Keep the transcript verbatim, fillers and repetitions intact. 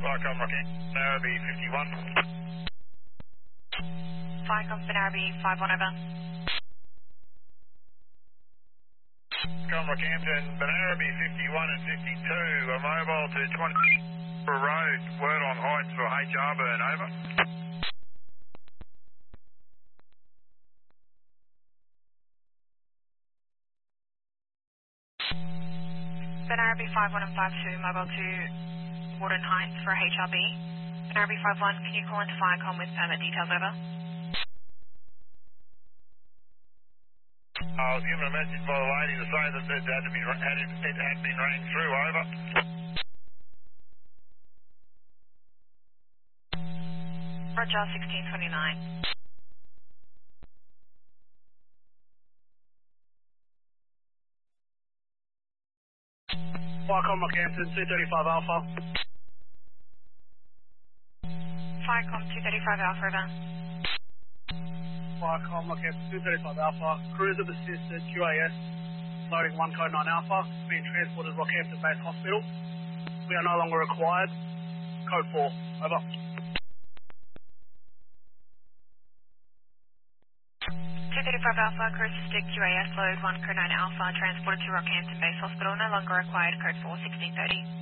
Ficom Rockhampton, Narrabee fifty-one. Ficom for Narrabee five one over. Ficom Rockhampton, Narrabee fifty-one and fifty-two, a mobile to twenty for road, word on heights for H R burn, over. Narrabee five one and five two, mobile to Warden Heights for H R B. Narrabee five one, can you call into Ficom with permit details, over? I was given a message by the lady to say that it had, to be, had, it, it had been rang through, over. Roger, sixteen twenty-nine. Ficom Rockhampton, two thirty-five Alpha. Ficom two thirty-five Alpha, over. Ficom Rockhampton, two thirty-five Alpha. Cruiser assisted Q A S, loading one code nine Alpha, being transported to Rockhampton Base Hospital. We are no longer required. Code four, over. two thirty-five Alpha, cruiser stick Q A S, load one code nine Alpha, transported to Rockhampton Base Hospital, no longer required, code four, sixteen thirty.